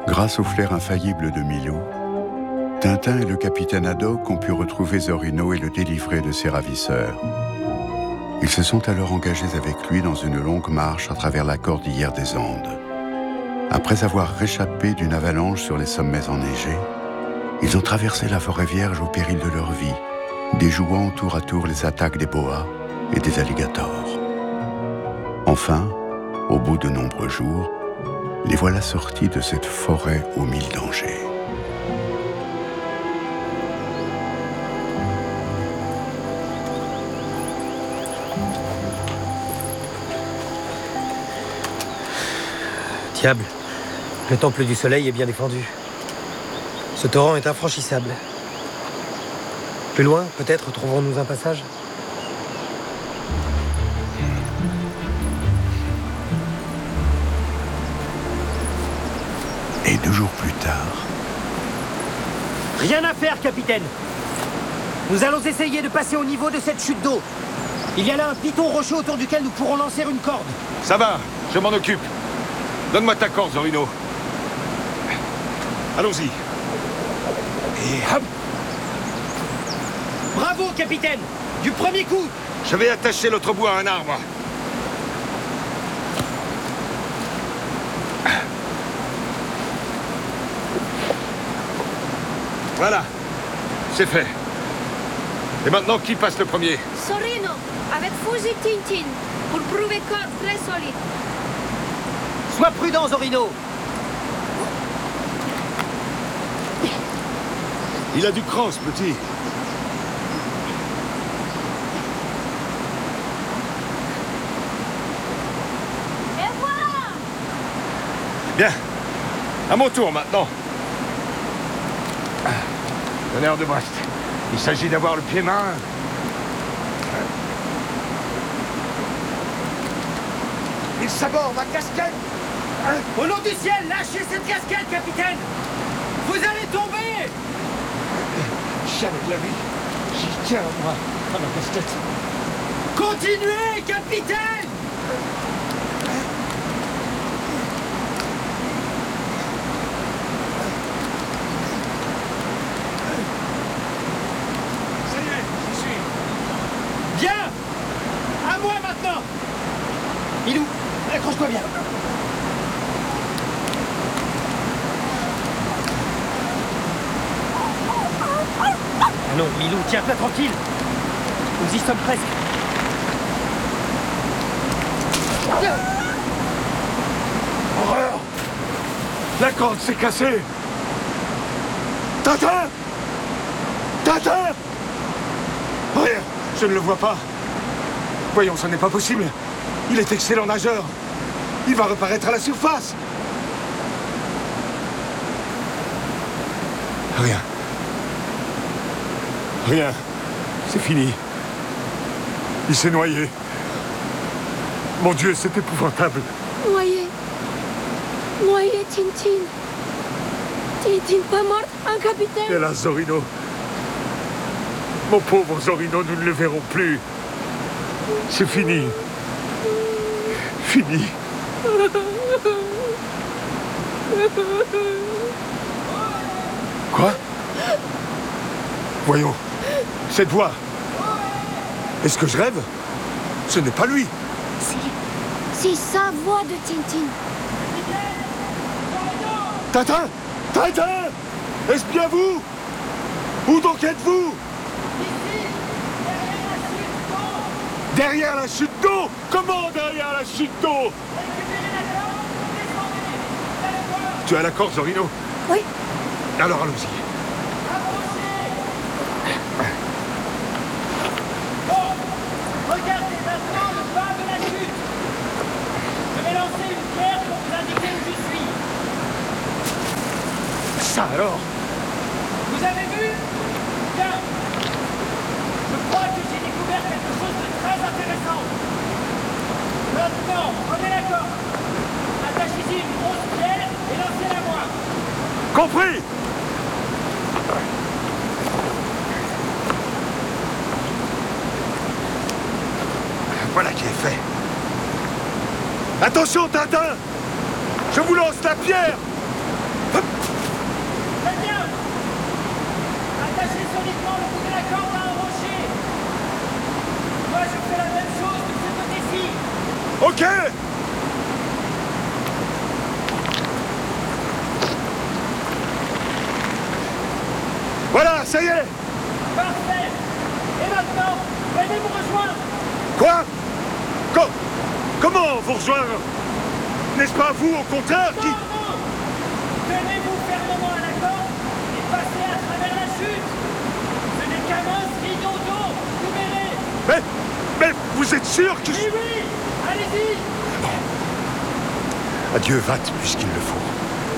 Grâce au flair infaillible de Milou, Tintin et le capitaine Haddock ont pu retrouver Zorino et le délivrer de ses ravisseurs. Ils se sont alors engagés avec lui dans une longue marche à travers la cordillère des Andes. Après avoir réchappé d'une avalanche sur les sommets enneigés, ils ont traversé la forêt vierge au péril de leur vie, déjouant tour à tour les attaques des boas et des alligators. Enfin, au bout de nombreux jours, les voilà sortis de cette forêt aux mille dangers. Diable, le temple du soleil est bien défendu. Ce torrent est infranchissable. Plus loin, peut-être, trouverons-nous un passage? Et 2 jours plus tard... Rien à faire, capitaine! Nous allons essayer de passer au niveau de cette chute d'eau. Il y a là un piton rocheux autour duquel nous pourrons lancer une corde. Ça va, je m'en occupe. Donne-moi ta corde, Zorino. Allons-y. Et hop! Bravo, capitaine! Du premier coup! Je vais attacher l'autre bout à un arbre. Voilà, c'est fait. Et maintenant, qui passe le premier? Zorino, avec fusil Tintin, pour prouver corde très solide. Sois prudent, Zorino! Il a du cran, ce petit. Et voilà! Bien. À mon tour, maintenant. Honneur de Brest. Il s'agit d'avoir le pied marin. Il saborde ma casquette! Au nom du ciel, lâchez cette casquette, capitaine! Vous allez tomber! Jamais de la vie. J'y tiens à moi, à ma casquette. Continuez, capitaine! Ça y est, j'y suis. Bien! À moi maintenant! Milou, accroche-toi bien. Ah non, Milou, tiens-toi tranquille. Nous y sommes presque. Horreur! La corde s'est cassée! Tintin! Tintin! Rien, je ne le vois pas. Voyons, ce n'est pas possible. Il est excellent nageur. Il va reparaître à la surface. Rien. Rien. C'est fini. Il s'est noyé. Mon Dieu, c'est épouvantable. Noyé. Noyé, Tintin. Tintin pas mort, un capitaine. Et là, Zorino. Mon pauvre Zorino, nous ne le verrons plus. C'est fini. Fini. Quoi? Voyons. Cette voix. Est-ce que je rêve? Ce n'est pas lui. C'est sa voix de Tintin. Tintin! Tintin! Est-ce bien vous? Où donc êtes-vous? Derrière la chute d'eau? Comment derrière la chute d'eau? Tu as l'accord, Zorino? Oui. Alors allons-y. Regardez maintenant le bas de la chute. Je vais lancer une pierre pour vous indiquer où je suis. Ça alors? Vous avez vu? Bien. Je crois que j'ai découvert quelque chose de très intéressant. Maintenant, prenez la corde. Attachez-y une grosse pierre et lancez-la moi. Compris! Voilà qui est fait. Attention, Tintin! Je vous lance la pierre! Très bien. Attachez solidement le bout de la corde à un rocher. Moi, je fais la même chose de ce côté-ci. Ok! Voilà, ça y est! Parfait. Et maintenant, venez me rejoindre. Quoi? Comment vous rejoindre? N'est-ce pas vous, au contraire, qui... Non, non. Tenez-vous fermement à la corde et passez à travers la chute. Ce n'est qu'un mince rideau d'eau, vous verrez. Mais vous êtes sûr que... Oui, oui. Allez-y. Adieu, Vat, puisqu'il le faut.